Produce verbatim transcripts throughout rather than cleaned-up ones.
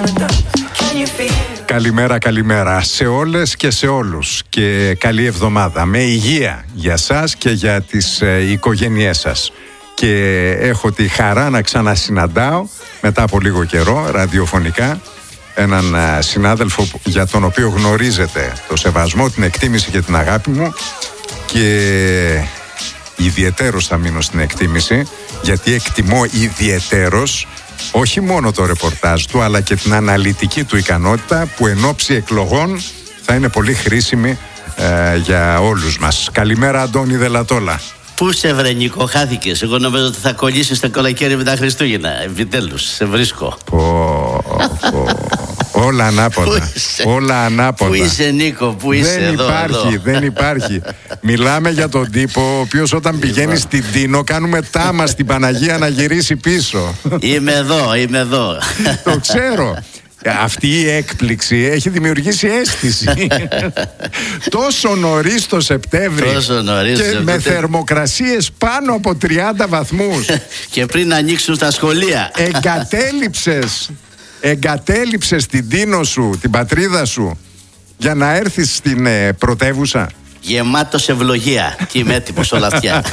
Καλημέρα, καλημέρα σε όλες και σε όλους και καλή εβδομάδα με υγεία για σας και για τις ε, οικογένειές σας. Και έχω τη χαρά να ξανασυναντάω μετά από λίγο καιρό ραδιοφωνικά έναν ε, συνάδελφο για τον οποίο γνωρίζετε το σεβασμό, την εκτίμηση και την αγάπη μου, και ιδιαιτέρως θα μείνω στην εκτίμηση, γιατί εκτιμώ ιδιαιτέρως όχι μόνο το ρεπορτάζ του αλλά και την αναλυτική του ικανότητα που εν ώψη εκλογών θα είναι πολύ χρήσιμη ε, για όλους μας. Καλημέρα, Αντώνη Δελατόλα. Πού σε βρε Νίκο, χάθηκες? Εγώ νομίζω ότι θα κολλήσεις το κολακέρι με τα Χριστούγεννα. Επιτέλους, σε βρίσκω. Πω, πω. Όλα ανάποδα. Όλα ανάποδα. Πού είσαι Νίκο, πού είσαι? Δεν εδώ, υπάρχει, εδώ. δεν υπάρχει. Μιλάμε για τον τύπο ο οποίος όταν πηγαίνει στην Τίνο κάνουμε τάμα στην Παναγία να γυρίσει πίσω. Είμαι εδώ, είμαι εδώ. Το ξέρω. Αυτή η έκπληξη έχει δημιουργήσει αίσθηση. Τόσο νωρίς το Σεπτέμβρη. Τόσο νωρίς και το με Σεπτέμβρη. Θερμοκρασίες πάνω από τριάντα βαθμούς. Και πριν ανοίξουν τα σχολεία. Εγκατέλειψες Εγκατέλειψες την Τίνο σου, την πατρίδα σου, για να έρθεις στην ε, πρωτεύουσα. Γεμάτος ευλογία. Και είμαι έτοιμος όλα αυτιά.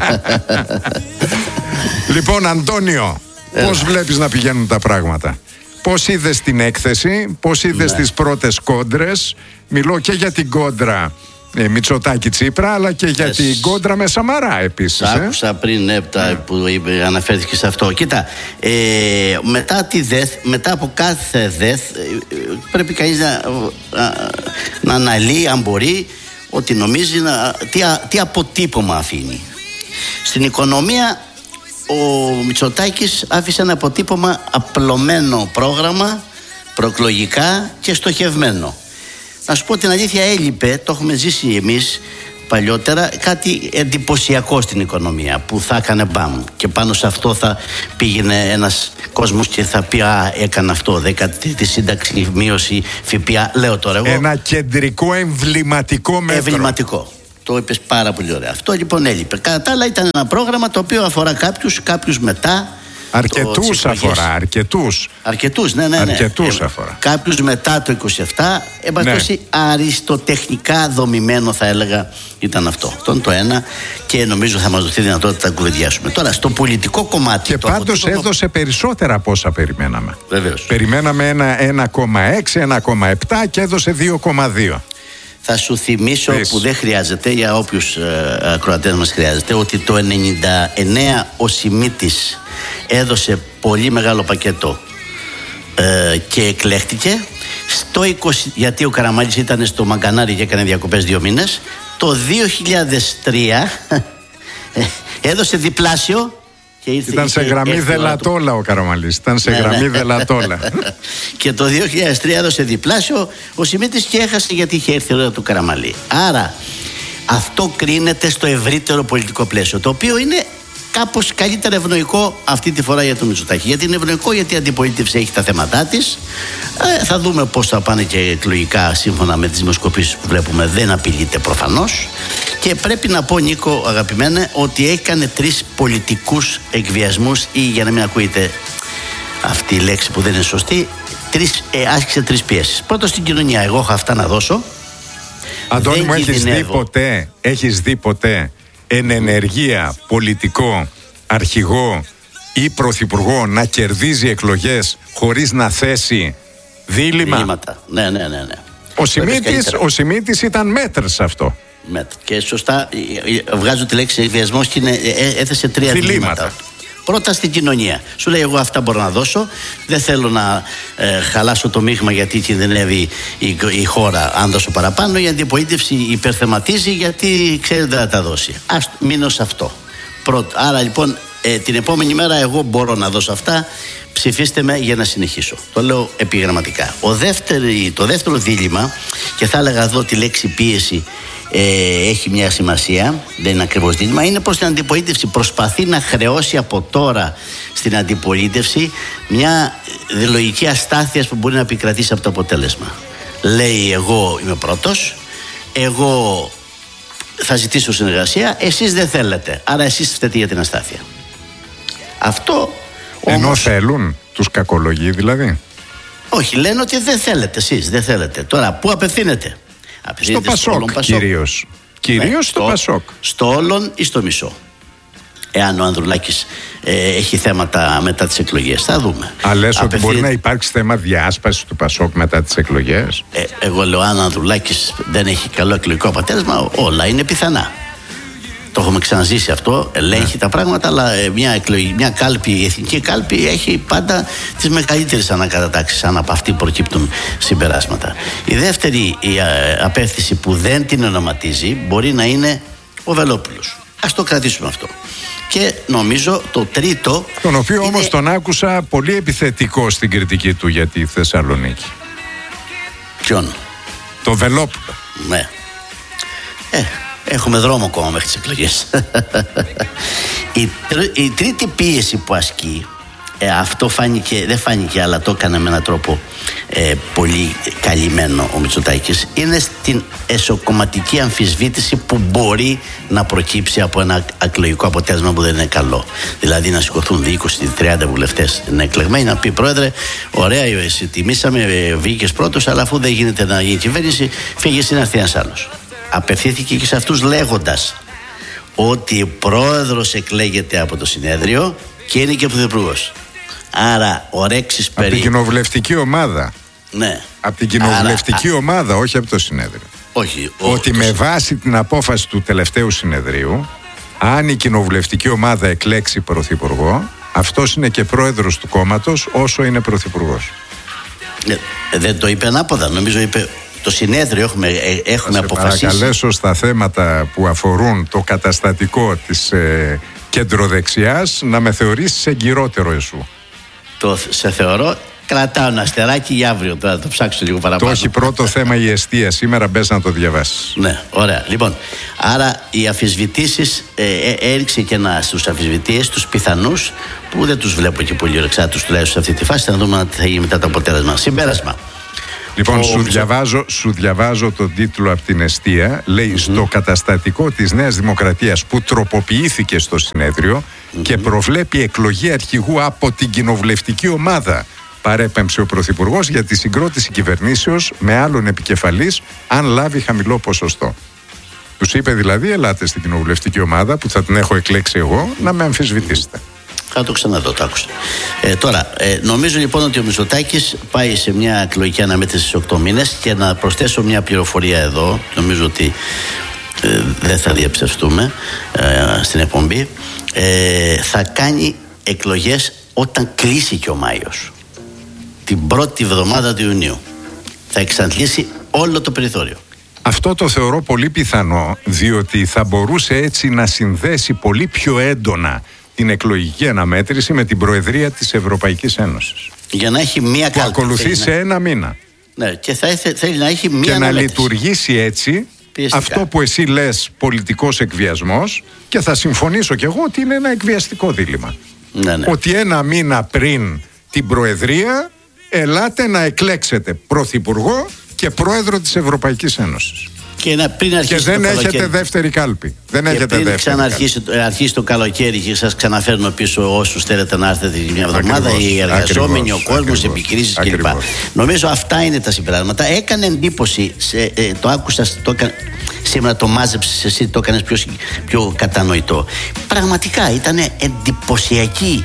Λοιπόν, Αντώνιο, πώς βλέπεις να πηγαίνουν τα πράγματα? Πώς είδες την έκθεση? Πώς είδες Ναι. τις πρώτες κόντρες? Μιλώ και για την κόντρα ε, Μητσοτάκη Τσίπρα, αλλά και για Yes. την κόντρα με Σαμαρά επίσης. Τα ε? άκουσα πριν ε, τα, που είπε, αναφέρθηκε σε αυτό. Κοίτα, ε, μετά, τη ΔΕΘ, μετά από κάθε ΔΕΘ ε, πρέπει κανείς να, να, να αναλύει, αν μπορεί, ότι νομίζει να, τι, α, τι αποτύπωμα αφήνει. Στην οικονομία ο Μητσοτάκης άφησε ένα αποτύπωμα απλωμένο πρόγραμμα, προεκλογικά και στοχευμένο. Να σου πω την αλήθεια, έλειπε, το έχουμε ζήσει εμείς παλιότερα, κάτι εντυπωσιακό στην οικονομία που θα έκανε μπαμ και πάνω σε αυτό θα πήγαινε ένας κόσμος και θα πει α, έκανε αυτό, δεκατή σύνταξη, μείωση ΦΠΑ, λέω τώρα εγώ. Ένα κεντρικό εμβληματικό μέτρο. Εμβληματικό. Το είπες πάρα πολύ ωραία. Αυτό λοιπόν έλειπε. Κατά τα άλλα ήταν ένα πρόγραμμα το οποίο αφορά κάποιους, κάποιους μετά. Αρκετούς αφορά, αρκετούς. Αρκετούς, ναι, ναι, ναι. Αρκετούς ε, αφορά. Κάποιους μετά το είκοσι επτά. Εν πάση περιπτώσει, αριστοτεχνικά δομημένο θα έλεγα ήταν αυτό. Αυτό είναι το ένα και νομίζω θα μας δοθεί δυνατότητα να κουβεντιάσουμε. Τώρα, στο πολιτικό κομμάτι. Και πάντως αποτύπωμα... έδωσε περισσότερα από όσα περιμέναμε. Βεβαίως. Περιμέναμε ένα ένα κόμμα έξι, ένα κόμμα επτά και έδωσε δύο κόμμα δύο. Θα σου θυμίσω Πες. που δεν χρειάζεται, για όποιους ε, ακροατές μας χρειάζεται, ότι το ενενήντα εννέα ο Σιμίτης έδωσε πολύ μεγάλο πακέτο ε, και εκλέχτηκε. Στο είκοσι, γιατί ο Καραμανλής ήταν στο Μαγκανάρι και έκανε διακοπές δύο μήνες. Το δύο χιλιάδες τρία έδωσε διπλάσιο. Και ήρθε, Ήταν σε γραμμή Δελατόλα ο Καραμανλής. Ήταν σε ναι, γραμμή ναι. Δελατόλα. Και το δύο χιλιάδες τρία έδωσε διπλάσιο ο Σιμίτης και έχασε γιατί είχε έρθει η ώρα του Καραμανλή. Άρα αυτό κρίνεται στο ευρύτερο πολιτικό πλαίσιο, το οποίο είναι κάπως καλύτερα ευνοϊκό αυτή τη φορά για τον Μητσοτάκη. Γιατί είναι ευνοϊκό, γιατί η αντιπολίτευση έχει τα θέματά της. Ε, θα δούμε πώς θα πάνε και εκλογικά σύμφωνα με τις δημοσκοπήσεις που βλέπουμε. Δεν απειλείται προφανώς. Και πρέπει να πω, Νίκο, αγαπημένε, ότι έκανε τρεις πολιτικούς εκβιασμούς, ή για να μην ακούγεται αυτή η λέξη που δεν είναι σωστή, τρεις, ε, άσκησε τρεις πιέσεις. Πρώτον, στην κοινωνία. Εγώ έχω αυτά να δώσω. Αντώνη μου, έχεις δει κινδυνεύω. ποτέ, έχεις δει ποτέ εν ενεργεία πολιτικό αρχηγό ή πρωθυπουργό να κερδίζει εκλογές χωρίς να θέσει δίλημμα? Διλήμματα. Ναι, ναι, ναι, ναι. Ο Σιμίτης, ο Σιμίτης ήταν μέτρ σε αυτό. Μέτ. Και σωστά βγάζω τη λέξη εκβιασμός και είναι, ε, έθεσε τρία Διλήμματα. διλήμματα. Πρώτα στην κοινωνία. Σου λέει, εγώ αυτά μπορώ να δώσω. Δεν θέλω να ε, χαλάσω το μείγμα γιατί κινδυνεύει η, η χώρα αν δώσω παραπάνω. Η αντιπολίτευση υπερθεματίζει γιατί ξέρει δεν θα τα δώσει. Ας μείνω σε αυτό. Πρώτα. Άρα λοιπόν ε, την επόμενη μέρα εγώ μπορώ να δώσω αυτά. Ψηφίστε με για να συνεχίσω. Το λέω επιγραμματικά. Ο δεύτερη, το δεύτερο δίλημμα, και θα έλεγα εδώ τη λέξη πίεση ε, έχει μια σημασία, δεν είναι ακριβώς δίλημμα, είναι πως την αντιπολίτευση προσπαθεί να χρεώσει από τώρα στην αντιπολίτευση μια λογική αστάθεια που μπορεί να επικρατήσει από το αποτέλεσμα. Λέει, εγώ είμαι πρώτος, εγώ θα ζητήσω συνεργασία, εσείς δεν θέλετε, άρα εσείς φταίτε για την αστάθεια. Αυτό Ενώ όμως, θέλουν, τους κακολογεί δηλαδή. Όχι, λένε ότι δεν θέλετε εσείς, δεν θέλετε. Τώρα, πού απευθύνεται? Στο Πασόκ, στο κυρίως. Κυρίως ναι, στο, στο Πασόκ. Στο όλον ή στο μισό. Εάν ο Ανδρουλάκης ε, έχει θέματα μετά τις εκλογές, θα δούμε. Α, λες Απευθύ... ότι μπορεί να υπάρξει θέμα διάσπασης του Πασόκ μετά τις εκλογές. Ε, εγώ λέω, αν ο Ανδρουλάκης δεν έχει καλό εκλογικό αποτέλεσμα, όλα είναι πιθανά. Το έχουμε ξαναζήσει αυτό, ελέγχει yeah. τα πράγματα, αλλά μια, εκλογή, μια κάλπη, η εθνική κάλπη έχει πάντα τις μεγαλύτερες ανακατατάξεις, αν από αυτή προκύπτουν συμπεράσματα. Η δεύτερη η απεύθυνση που δεν την ονοματίζει μπορεί να είναι ο Βελόπουλος. Ας το κρατήσουμε αυτό. Και νομίζω το τρίτο. Τον οποίο είναι... όμως τον άκουσα πολύ επιθετικό στην κριτική του για τη Θεσσαλονίκη. Ποιον? Το Βελόπουλο. Ναι. Ε, έχουμε δρόμο ακόμα μέχρι τις εκλογές. η, τρί, η τρίτη πίεση που ασκεί, ε, αυτό φάνηκε, δεν φάνηκε, αλλά το έκανε με έναν τρόπο ε, πολύ καλυμμένο ο Μητσοτάκης, είναι στην εσωκομματική αμφισβήτηση που μπορεί να προκύψει από ένα εκλογικό αποτέλεσμα που δεν είναι καλό. Δηλαδή να σηκωθούν είκοσι με τριάντα βουλευτές είναι εκλεγμένοι, να πει πρόεδρε, ωραία, εσύ τιμήσαμε, βγήκες πρώτος, αλλά αφού δεν γίνεται να γίνει κυβέρνηση, φύγες να έρθει ένας άλλος. Απευθύνθηκε και σε αυτούς λέγοντας ότι ο πρόεδρος εκλέγεται από το συνέδριο και είναι και πρωθυπουργός. Άρα ορέξεις περί... Από την κοινοβουλευτική ομάδα. Ναι. Από την κοινοβουλευτική Άρα... ομάδα, όχι από το συνέδριο. Όχι. Ο... Ότι το... με βάση την απόφαση του τελευταίου συνεδρίου, αν η κοινοβουλευτική ομάδα εκλέξει πρωθυπουργό, αυτός είναι και πρόεδρος του κόμματος όσο είναι πρωθυπουργός. Ναι. Δεν το είπε ανάποδα. Νομίζω είπε... Το συνέδριο έχουμε, έχουμε αποφασίσει. Θα παρακαλέσω στα θέματα που αφορούν το καταστατικό της ε, κεντροδεξιάς να με θεωρήσεις εγκυρότερο εσού. Το σε θεωρώ, κρατάω ένα αστεράκι για αύριο, τώρα το ψάξω λίγο παραπάνω. Το έχει πρώτο θέμα η εστία σήμερα, μπες να το διαβάσεις. Ναι, ωραία. Λοιπόν, άρα οι αμφισβητήσεις ε, ε, έριξε και ένα στους αμφισβητείες, τους πιθανούς, που δεν τους βλέπω και πολύ ορεξάτους τουλάχιστον σε αυτή τη φάση, να δούμε τι θα γίνει μετά το αποτέλεσμα. Συμπέρασμα. Λοιπόν, σου διαβάζω, σου διαβάζω τον τίτλο από την εστία. Λέει mm-hmm. στο καταστατικό της Νέας Δημοκρατίας που τροποποιήθηκε στο συνέδριο mm-hmm. και προβλέπει εκλογή αρχηγού από την κοινοβουλευτική ομάδα, παρέπεμψε ο Πρωθυπουργός για τη συγκρότηση κυβερνήσεως με άλλον επικεφαλής αν λάβει χαμηλό ποσοστό. Τους είπε δηλαδή, ελάτε στην κοινοβουλευτική ομάδα που θα την έχω εκλέξει εγώ να με αμφισβητήσετε. Θα το ξαναδώ, το άκουσα. Ε, τώρα, ε, νομίζω λοιπόν ότι ο Μητσοτάκης πάει σε μια εκλογική αναμέτρηση στις οκτώ μήνες και να προσθέσω μια πληροφορία εδώ, νομίζω ότι ε, δεν θα διαψευστούμε ε, στην εκπομπή, ε, θα κάνει εκλογές όταν κλείσει και ο Μάιος. Την πρώτη εβδομάδα του Ιουνίου. Θα εξαντλήσει όλο το περιθώριο. Αυτό το θεωρώ πολύ πιθανό, διότι θα μπορούσε έτσι να συνδέσει πολύ πιο έντονα την εκλογική αναμέτρηση με την Προεδρία της Ευρωπαϊκής Ένωσης. Για να έχει μία κάλπη. Που ακολουθεί σε ένα μήνα. Ναι, και θα θέλει να έχει μία και αναμέτρηση. Να λειτουργήσει έτσι πιεστικά. Αυτό που εσύ λες πολιτικός εκβιασμός, και θα συμφωνήσω κι εγώ ότι είναι ένα εκβιαστικό δίλημμα. Ναι, ναι. Ότι ένα μήνα πριν την Προεδρία ελάτε να εκλέξετε Πρωθυπουργό και Πρόεδρο της Ευρωπαϊκής Ένωσης. Και, να, πριν αρχίσει και δεν το έχετε καλοκαίρι. δεύτερη κάλπη. Δεν και έχετε πριν δεύτερη ξαναρχίσει αρχίσει το καλοκαίρι και σας ξαναφέρνω πίσω όσους θέλετε να έρθετε μια εβδομάδα, ακριβώς, οι εργαζόμενοι, ακριβώς, ο κόσμος, οι επιχειρήσεις κλπ. Νομίζω αυτά είναι τα συμπεράσματα. Έκανε εντύπωση, σε, ε, το άκουσα, το έκανε, σήμερα το μάζεψες εσύ, το έκανες πιο, πιο κατανοητό. Πραγματικά ήταν εντυπωσιακή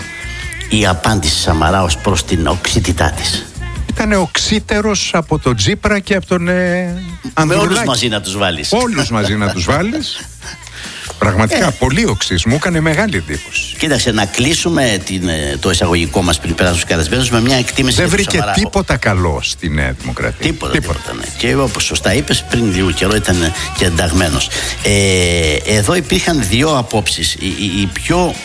η απάντηση Σαμαρά ως προς την οξύτητά της. Ήταν οξύτερος από τον Τσίπρα και από τον ε, Ανδρουλάκη. Με όλους μαζί να τους βάλεις. Όλους μαζί να τους βάλεις. Πραγματικά ε. πολύ οξύς. Μου έκανε μεγάλη εντύπωση. Κοίταξε, να κλείσουμε την, το εισαγωγικό μας πριν περάσουμε στους καλεσμένους με μια εκτίμηση. Δεν βρήκε Σαμαρά. Τίποτα καλό στη Νέα Δημοκρατία. Τίποτα. τίποτα. τίποτα ναι. Και όπως σωστά είπες, πριν λίγο καιρό ήταν και ενταγμένος. Ε, εδώ υπήρχαν δύο απόψεις. Η, η, η πιο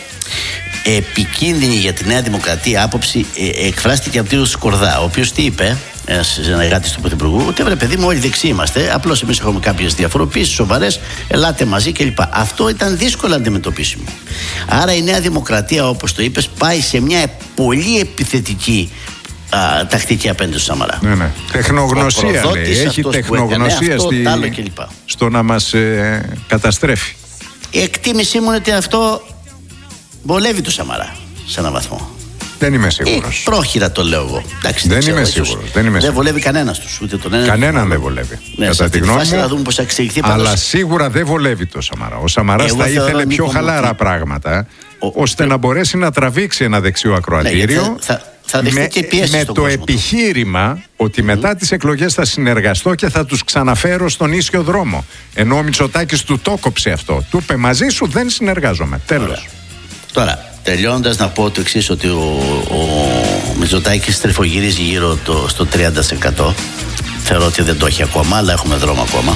επικίνδυνη για τη Νέα Δημοκρατία άποψη ε, εκφράστηκε από τον κύριο Σκορδά, ο οποίος τι είπε, ένας συνεργάτης του Πρωθυπουργού, ότι βρε παιδί μου, όλοι δεξί είμαστε. Απλώς εμείς έχουμε κάποιες διαφοροποιήσεις σοβαρές, ελάτε μαζί κλπ. Αυτό ήταν δύσκολο αντιμετωπίσιμο. Άρα η Νέα Δημοκρατία, όπως το είπες, πάει σε μια πολύ επιθετική α, τακτική απέναντι του Σαμαρά. Ναι, ναι. Τεχνογνωσία λέει. Έχει τεχνογνωσία αυτό, στη... στο να μας ε, καταστρέφει. Η εκτίμησή μου είναι ότι αυτό βολεύει το Σαμαρά σε έναν βαθμό. Δεν είμαι σίγουρος. Ε, πρόχειρα το λέω εγώ. Εντάξει, δεν, δεν, είμαι ξέρω, σίγουρος, δεν είμαι σίγουρος. Δεν βολεύει κανένας τους. Ούτε τον ένα. Κανέναν δεν βολεύει. Ναι, κατά τη γνώμη μου. Να δούμε πώς θα εξελιχθεί. Αλλά πάντως... σίγουρα δεν βολεύει το Σαμαρά. Ο Σαμαράς θα ήθελε πιο χαλαρά ότι... πράγματα, ο... ώστε ο... να μπορέσει να τραβήξει ένα δεξιό ακροατήριο. Ναι, θα, θα με, και με το επιχείρημα του. ότι mm. μετά τις εκλογές θα συνεργαστώ και θα τους ξαναφέρω στον ίσιο δρόμο. Ενώ ο Μητσοτάκης του το κόψε αυτό. Του είπε μαζί σου δεν συνεργάζομαι. Τέλος. Τώρα, τελειώνοντας να πω το εξής, ότι ο, ο Μητσοτάκης στριφογυρίζει γύρω το, στο τριάντα τοις εκατό. Θεωρώ ότι δεν το έχει ακόμα, αλλά έχουμε δρόμο ακόμα.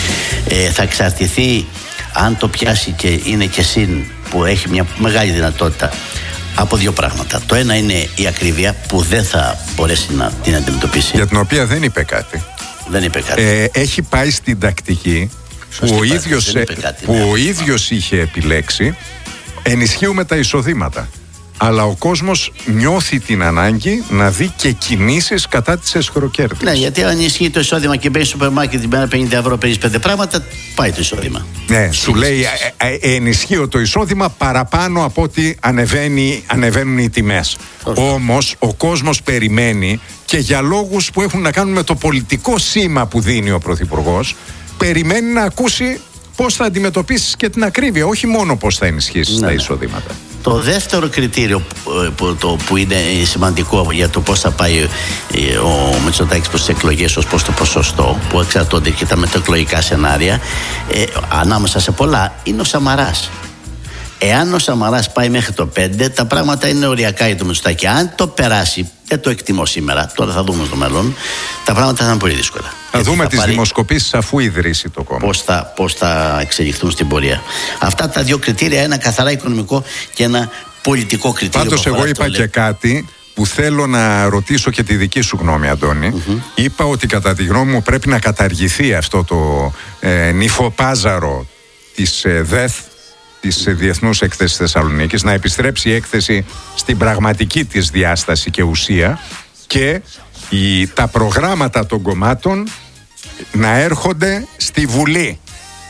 Ε, θα εξαρτηθεί αν το πιάσει και είναι και συν, που έχει μια μεγάλη δυνατότητα, από δύο πράγματα. Το ένα είναι η ακρίβεια που δεν θα μπορέσει να την αντιμετωπίσει. Για την οποία δεν είπε κάτι. Δεν είπε κάτι. Ε, έχει πάει στην τακτική που, ο ίδιος, κάτι, που ναι. ο ίδιος είχε επιλέξει. Ενισχύουμε τα εισοδήματα. Αλλά ο κόσμος νιώθει την ανάγκη να δει και κινήσεις κατά της εσχροκέρδειας. Ναι, γιατί αν ισχύει το εισόδημα και μπαίνει στο σούπερ μάρκετ την μέρα πενήντα ευρώ, παίρνεις πέντε πράγματα, πάει το εισόδημα. Ναι, σου λέει ε, ε, ενισχύω το εισόδημα παραπάνω από ότι ανεβαίνει, ανεβαίνουν οι τιμές. Όμως ο κόσμος περιμένει και για λόγους που έχουν να κάνουν με το πολιτικό σήμα που δίνει ο Πρωθυπουργός, περιμένει να ακούσει πώς θα αντιμετωπίσεις και την ακρίβεια, όχι μόνο πώς θα ενισχύσεις ναι, τα εισοδήματα. Το δεύτερο κριτήριο που, το, που είναι σημαντικό για το πώς θα πάει ο Μητσοτάκης προς τις εκλογές ως προς το ποσοστό, που εξαρτώνται και τα μεταεκλογικά σενάρια, ε, ανάμεσα σε πολλά, είναι ο Σαμαράς. Εάν ο Σαμαράς πάει μέχρι το πέντε, τα πράγματα είναι οριακά για το Μητσοτάκη. Αν το περάσει, δεν το εκτιμώ σήμερα, τώρα θα δούμε στο μέλλον, τα πράγματα θα είναι πολύ δύσκολα. Θα δούμε θα τις πάρει... δημοσκοπήσεις αφού ιδρύσει το κόμμα. Πώς θα, πώς θα εξελιχθούν στην πορεία. Αυτά τα δύο κριτήρια, ένα καθαρά οικονομικό και ένα πολιτικό κριτήριο. Πάντως εγώ είπα και κάτι που θέλω να ρωτήσω και τη δική σου γνώμη, Αντώνη. Mm-hmm. Είπα ότι κατά τη γνώμη μου πρέπει να καταργηθεί αυτό το ε, νυφοπάζαρο της ε, ΔΕΘ, της Διεθνούς Έκθεσης Θεσσαλονίκης, να επιστρέψει η έκθεση στην πραγματική της διάσταση και ουσία και οι, τα προγράμματα των κομμάτων να έρχονται στη Βουλή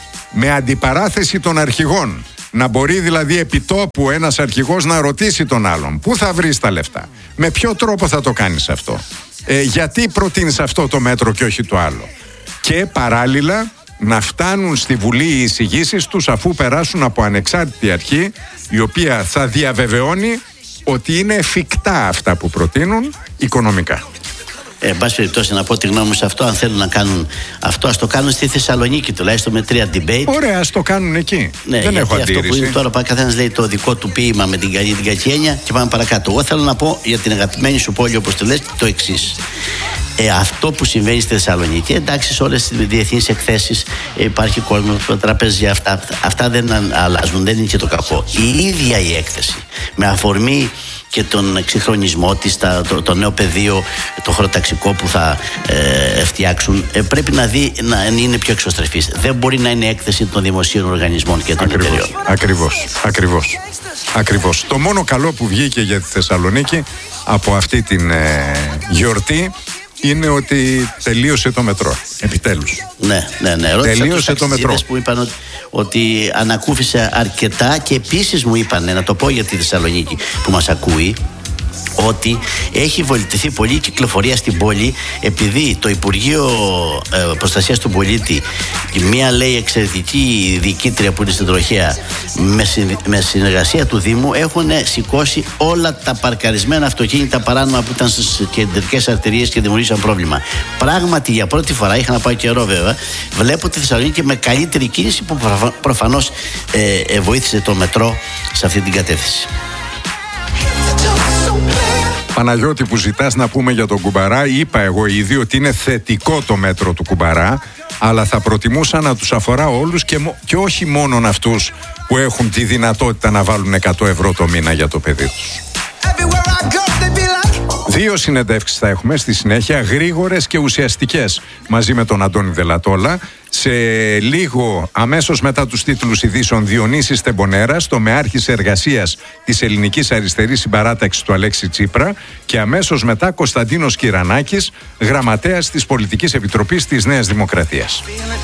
με αντιπαράθεση των αρχηγών. Να μπορεί δηλαδή επιτόπου ένας αρχηγός να ρωτήσει τον άλλον πού θα βρεις τα λεφτά, με ποιο τρόπο θα το κάνεις αυτό, ε, γιατί προτείνεις αυτό το μέτρο και όχι το άλλο, και παράλληλα να φτάνουν στη Βουλή οι εισηγήσεις τους αφού περάσουν από ανεξάρτητη αρχή, η οποία θα διαβεβαιώνει ότι είναι εφικτά αυτά που προτείνουν οικονομικά. Ε, εν πάση περιπτώσει, να πω τη γνώμη μου σε αυτό. Αν θέλουν να κάνουν αυτό, ας το κάνουν στη Θεσσαλονίκη τουλάχιστον με τρία debate. Ωραία, ας το κάνουν εκεί. Ναι, δεν έχω αντίρρηση. Αυτό που είναι τώρα, καθένας λέει το δικό του ποίημα με την καλή την κακή έννοια και πάμε παρακάτω. Εγώ θέλω να πω για την αγαπημένη σου πόλη, όπως το λες, το εξής. Ε, αυτό που συμβαίνει στη Θεσσαλονίκη, εντάξει, σε όλες τις διεθνείς εκθέσεις ε, υπάρχει κόσμο, τραπέζια, αυτά, αυτά δεν αλλάζουν, δεν είναι και το κακό. Η ίδια η έκθεση, με αφορμή και τον εξυγχρονισμό της, το, το νέο πεδίο, το χωροταξικό που θα ε, φτιάξουν, ε, πρέπει να δει να είναι πιο εξωστρεφής. Δεν μπορεί να είναι έκθεση των δημοσίων οργανισμών και των εταιριών. Ακριβώς, ακριβώς, ακριβώς. Το μόνο καλό που βγήκε για τη Θεσσαλονίκη από αυτή την ε, γιορτή είναι ότι τελείωσε το μετρό. Επιτέλους. Ναι, ναι, ναι. Τελείωσε το μετρό. Που είπαν ότι, ότι ανακούφισε αρκετά και επίσης μου είπαν, να το πω για τη Θεσσαλονίκη που μας ακούει, ότι έχει βολιτεθεί πολύ η κυκλοφορία στην πόλη, επειδή το Υπουργείο ε, Προστασίας του Πολίτη, μία λέει εξαιρετική διοικήτρια που είναι στην τροχέα, με, συν, με συνεργασία του Δήμου, έχουν σηκώσει όλα τα παρκαρισμένα αυτοκίνητα παράνομα που ήταν στις κεντρικές αρτηρίες και δημιουργήσαν πρόβλημα. Πράγματι, για πρώτη φορά, είχα να πάω καιρό βέβαια, βλέπω τη Θεσσαλονίκη με καλύτερη κίνηση που προφανώς ε, ε, βοήθησε το μετρό σε αυτή την κατεύθυνση. Παναγιώτη, που ζητάς να πούμε για τον Κουμπαρά, είπα εγώ ήδη ότι είναι θετικό το μέτρο του Κουμπαρά, αλλά θα προτιμούσα να τους αφορά όλους και, και όχι μόνον αυτούς που έχουν τη δυνατότητα να βάλουν εκατό ευρώ το μήνα για το παιδί τους. Δύο συνεντεύξεις θα έχουμε στη συνέχεια, γρήγορες και ουσιαστικές, μαζί με τον Αντώνη Δελατόλα. Σε λίγο, αμέσως μετά τους τίτλους ειδήσεων, Διονύσης Τεμπονέρας, τομεάρχης εργασίας της Ελληνικής Αριστερής Συμπαράταξης του Αλέξη Τσίπρα, και αμέσως μετά Κωνσταντίνος Κυρανάκης, γραμματέας της Πολιτικής Επιτροπής της Νέας Δημοκρατίας.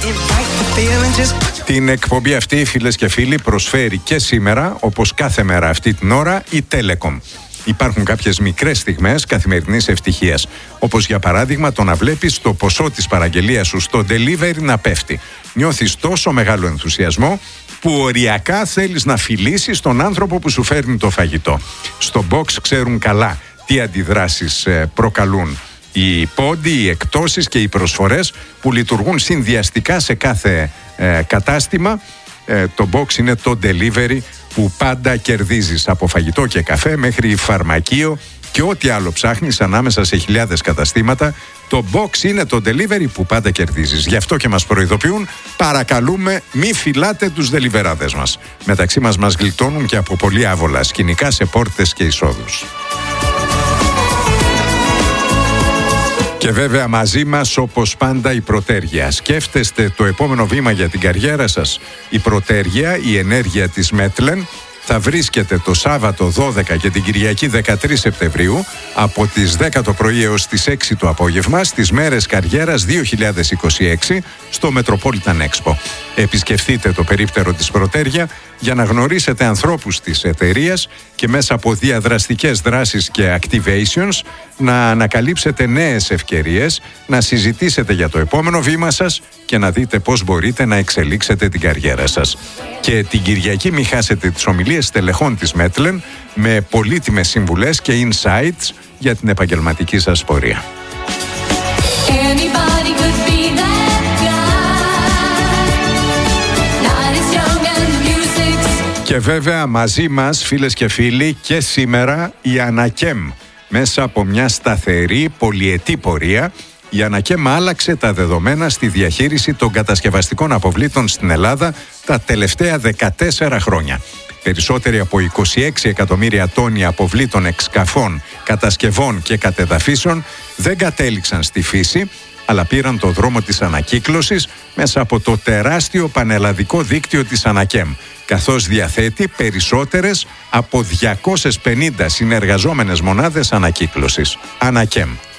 Την εκπομπή αυτή, φίλες και φίλοι, προσφέρει και σήμερα, όπως κάθε μέρα αυτή την ώρα, η Telecom. υπάρχουν κάποιες μικρές στιγμές καθημερινής ευτυχίας. Όπως για παράδειγμα το να βλέπεις το ποσό της παραγγελίας σου στο delivery να πέφτει. Νιώθεις τόσο μεγάλο ενθουσιασμό που οριακά θέλεις να φιλήσεις τον άνθρωπο που σου φέρνει το φαγητό. Στο Box ξέρουν καλά τι αντιδράσεις προκαλούν οι πόντοι, οι εκτόσεις και οι προσφορές που λειτουργούν συνδυαστικά σε κάθε ε, κατάστημα. Ε, το Box είναι το delivery που πάντα κερδίζεις, από φαγητό και καφέ μέχρι φαρμακείο και ό,τι άλλο ψάχνεις ανάμεσα σε χιλιάδες καταστήματα. Το Box είναι το delivery που πάντα κερδίζεις. Γι' αυτό και μας προειδοποιούν, παρακαλούμε μη φυλάτε τους δελιβεράδες μας. Μεταξύ μας μας γλιτώνουν και από πολύ άβολα σκηνικά σε πόρτες και εισόδους. Και βέβαια μαζί μας όπως πάντα η Πρωτέργεια. Σκέφτεστε το επόμενο βήμα για την καριέρα σας? Η Πρωτέργεια, η ενέργεια της Μέτλεν, θα βρίσκεται το Σάββατο δώδεκα και την Κυριακή δεκατρείς Σεπτεμβρίου από τις δέκα το πρωί έως τις έξι το απόγευμα στις μέρες καριέρας δύο χιλιάδες είκοσι έξι στο Metropolitan Expo. Επισκεφτείτε το περίπτερο της Πρωτέργεια για να γνωρίσετε ανθρώπους της εταιρείας και μέσα από διαδραστικές δράσεις και activations να ανακαλύψετε νέες ευκαιρίες, να συζητήσετε για το επόμενο βήμα σας και να δείτε πώς μπορείτε να εξελίξετε την καριέρα σας. Και την Κυριακή μην χάσετε τις ομιλίες στελεχών της Μέτλεν με πολύτιμες συμβουλές και insights για την επαγγελματική σας πορεία. Και βέβαια μαζί μας, φίλες και φίλοι, και σήμερα η Ανακέμ. Μέσα από μια σταθερή πολυετή πορεία, η Ανακέμ άλλαξε τα δεδομένα στη διαχείριση των κατασκευαστικών αποβλήτων στην Ελλάδα τα τελευταία δεκατέσσερα χρόνια. Περισσότεροι από είκοσι έξι εκατομμύρια τόνοι αποβλήτων εξκαφών, κατασκευών και κατεδαφίσεων δεν κατέληξαν στη φύση, αλλά πήραν το δρόμο της ανακύκλωσης μέσα από το τεράστιο πανελλαδικό δίκτυο της Ανακέμ, καθώς διαθέτει περισσότερες από διακόσιες πενήντα συνεργαζόμενες μονάδες ανακύκλωσης. Ανακέμ.